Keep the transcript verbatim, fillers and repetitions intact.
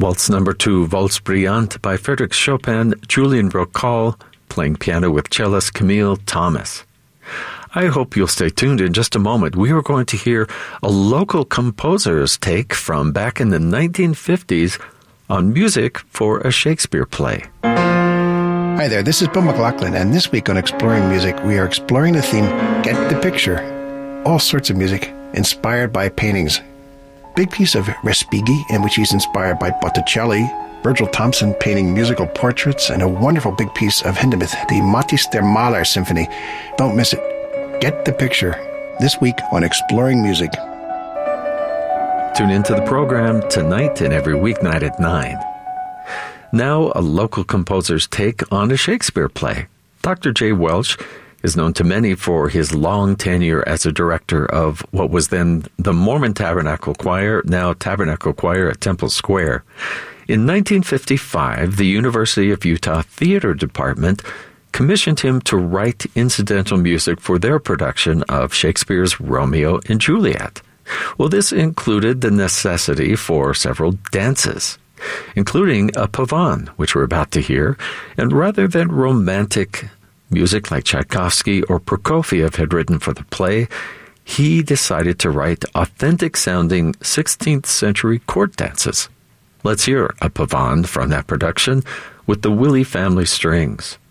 Waltz number two, Valse Brillante by Frédéric Chopin, Julian Brockal, playing piano with cellist Camille Thomas. I hope you'll stay tuned. In just a moment, we are going to hear a local composer's take from back in the nineteen fifties on music for a Shakespeare play. Hi there, this is Bill McLaughlin, and this week on Exploring Music, we are exploring the theme, Get the Picture. All sorts of music, inspired by paintings. Big piece of Respighi, in which he's inspired by Botticelli, Virgil Thomson painting musical portraits, and a wonderful big piece of Hindemith, the Matthäus der Maler Symphony. Don't miss it. Get the Picture, this week on Exploring Music. Tune into the program tonight and every weeknight at nine. Now, a local composer's take on a Shakespeare play. Doctor Jay Welch is known to many for his long tenure as a director of what was then the Mormon Tabernacle Choir, now Tabernacle Choir at Temple Square. In nineteen fifty-five, the University of Utah Theater Department commissioned him to write incidental music for their production of Shakespeare's Romeo and Juliet. Well, this included the necessity for several dances, including a pavane, which we're about to hear, and rather than romantic music like Tchaikovsky or Prokofiev had written for the play, he decided to write authentic-sounding sixteenth century court dances. Let's hear a pavane from that production with the Willey Family Strings.